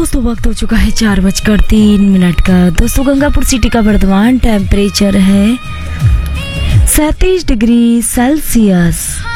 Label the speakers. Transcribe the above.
Speaker 1: दोस्तों वक्त हो चुका है 4:03 का। दोस्तों गंगापुर सिटी का वर्तमान टेम्परेचर है 37 डिग्री सेल्सियस।